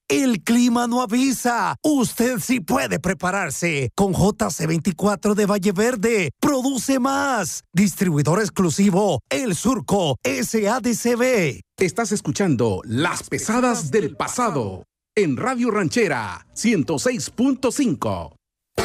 El clima no avisa. Usted sí puede prepararse. Con JC24 de Valle Verde. Produce más. Distribuidor exclusivo El Surco SADCB. Estás escuchando Las Pesadas del Pasado en Radio Ranchera 106.5.